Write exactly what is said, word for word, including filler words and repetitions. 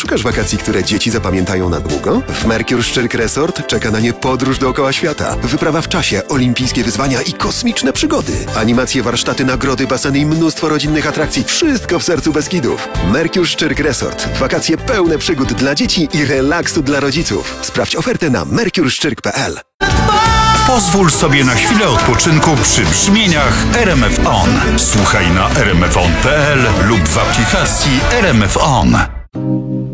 Szukasz wakacji, które dzieci zapamiętają na długo? W Mercure Szczyrk Resort czeka na nie podróż dookoła świata, wyprawa w czasie, olimpijskie wyzwania i kosmiczne przygody. Animacje, warsztaty, nagrody, baseny i mnóstwo rodzinnych atrakcji. Wszystko w sercu Beskidów. Mercure Szczyrk Resort. Wakacje pełne przygód dla dzieci i relaksu dla rodziców. Sprawdź ofertę na mercure szczyrk kropka p l. Pozwól sobie na chwilę odpoczynku przy brzmieniach R M F On. Słuchaj na r m f on kropka p l lub w aplikacji R M F On.